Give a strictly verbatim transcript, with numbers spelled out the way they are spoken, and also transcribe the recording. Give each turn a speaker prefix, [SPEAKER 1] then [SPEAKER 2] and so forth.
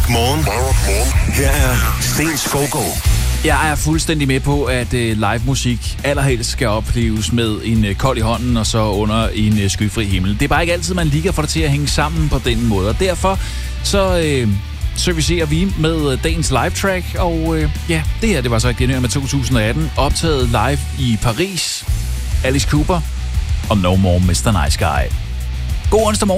[SPEAKER 1] Rock Morgen. Her er Sten Skovgaard.
[SPEAKER 2] Jeg er fuldstændig med på, at live musik allerhelst skal opleves med en kold i hånden og så under en skyfri himmel. Det er bare ikke altid, man lige kan få det til at hænge sammen på den måde. Og derfor så øh, servicerer vi med dagens live track. Og øh, ja, det her det var så et genhør med to tusind atten. Optaget live i Paris. Alice Cooper og No More mister Nice Guy. God onsdag morgen.